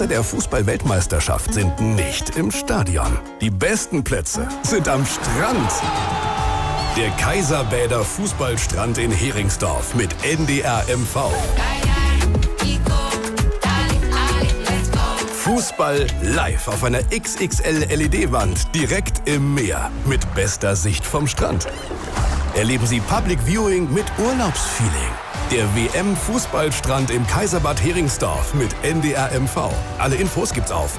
der Fußball-Weltmeisterschaft sind nicht im Stadion. Die besten Plätze sind am Strand. Der Kaiserbäder Fußballstrand in Heringsdorf mit NDR MV. Fußball live auf einer XXL LED-Wand direkt im Meer mit bester Sicht vom Strand. Erleben Sie Public Viewing mit Urlaubsfeeling. Der WM-Fußballstrand im Kaiserbad Heringsdorf mit NDR MV. Alle Infos gibt's auf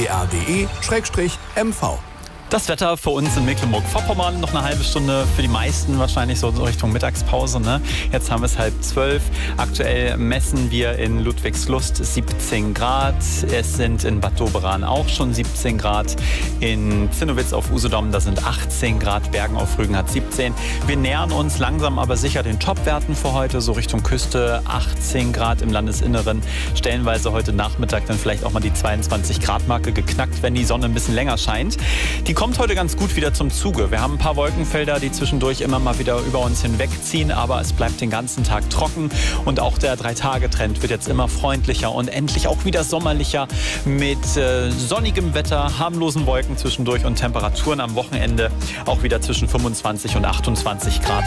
ndr.de/mv. Das Wetter für uns in Mecklenburg-Vorpommern, noch eine halbe Stunde für die meisten, wahrscheinlich so Richtung Mittagspause. Ne? Jetzt haben wir es 11:30. Aktuell messen wir in Ludwigslust 17 Grad. Es sind in Bad Doberan auch schon 17 Grad. In Zinnowitz auf Usedom, da sind 18 Grad. Bergen auf Rügen hat 17. Wir nähern uns langsam aber sicher den Topwerten für heute, so Richtung Küste 18 Grad im Landesinneren. Stellenweise heute Nachmittag dann vielleicht auch mal die 22 Grad Marke geknackt, wenn die Sonne ein bisschen länger scheint. Die kommt heute ganz gut wieder zum Zuge. Wir haben ein paar Wolkenfelder, die zwischendurch immer mal wieder über uns hinwegziehen, aber es bleibt den ganzen Tag trocken und auch der 3-Tage-Trend wird jetzt immer freundlicher und endlich auch wieder sommerlicher mit sonnigem Wetter, harmlosen Wolken zwischendurch und Temperaturen am Wochenende auch wieder zwischen 25 und 28 Grad.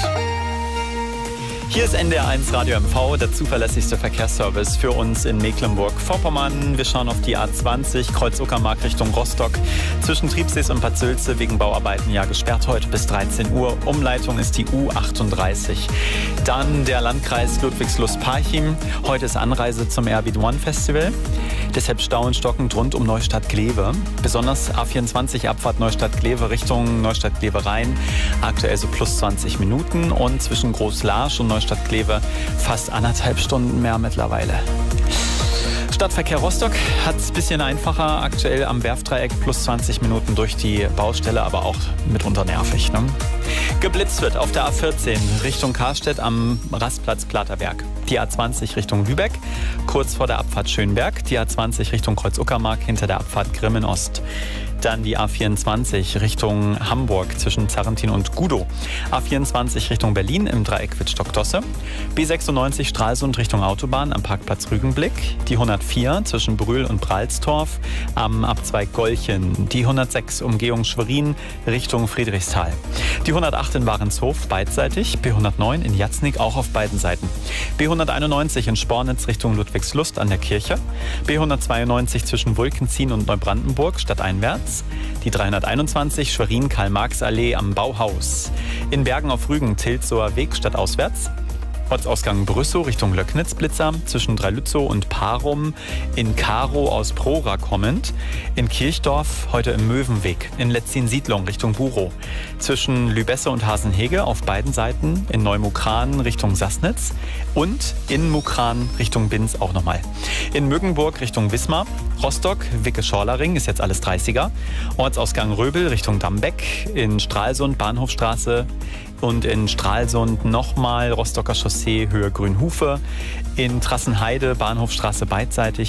Hier ist NDR1 Radio MV, der zuverlässigste Verkehrsservice für uns in Mecklenburg-Vorpommern. Wir schauen auf die A20, Kreuz Uckermark Richtung Rostock. Zwischen Triebsees und Bad Sülze wegen Bauarbeiten ja gesperrt heute bis 13 Uhr. Umleitung ist die U38. Dann der Landkreis Ludwigslust-Parchim. Heute ist Anreise zum Airbeat One Festival. Deshalb Stau und stockend rund um Neustadt-Glewe. Besonders A24 Abfahrt Neustadt-Glewe Richtung Neustadt-Glewe Rhein. Aktuell so plus 20 Minuten und zwischen Groß-Laasch und Neustadt-Glewe fast 1,5 Stunden mehr mittlerweile. Stadtverkehr Rostock hat es ein bisschen einfacher. Aktuell am Werftdreieck plus 20 Minuten durch die Baustelle, aber auch mitunter nervig. Ne? Geblitzt wird auf der A14 Richtung Karstedt am Rastplatz Platerberg. Die A20 Richtung Lübeck, kurz vor der Abfahrt Schönberg. Die A20 Richtung Kreuz Uckermark hinter der Abfahrt Grimmen Ost. Dann die A24 Richtung Hamburg zwischen Zarrentin und Gudow. A24 Richtung Berlin im Dreieck Wittstock-Dosse. B96 Stralsund Richtung Autobahn am Parkplatz Rügenblick. Die 104 zwischen Brühl und Bralstorf am Abzweig Golchen. Die 106 Umgehung Schwerin Richtung Friedrichsthal. Die 108 in Warenshof beidseitig. B109 in Jatznig auch auf beiden Seiten. B191 in Spornitz Richtung Ludwigslust an der Kirche. B192 zwischen Wulkenzien und Neubrandenburg stadteinwärts. Die 321 Schwerin-Karl-Marx-Allee am Bauhaus. In Bergen auf Rügen Tilsower Weg stadtauswärts. Ortsausgang Brüssow Richtung Löcknitz-Blitzer zwischen Dreilützow und Parum. In Karow aus Prora kommend. In Kirchdorf heute im Möwenweg. In Letzin-Siedlung Richtung Burow. Zwischen Lübesse und Hasenhege auf beiden Seiten. In Neumukran Richtung Sassnitz. Und in Mukran Richtung Binz auch nochmal. In Mögenburg Richtung Wismar. Rostock, Wicke-Schorlering ist jetzt alles 30er. Ortsausgang Röbel Richtung Dambeck. In Stralsund Bahnhofstraße. Und in Stralsund nochmal Rostocker Chaussee Höhe Grünhufe. In Trassenheide Bahnhofstraße beidseitig.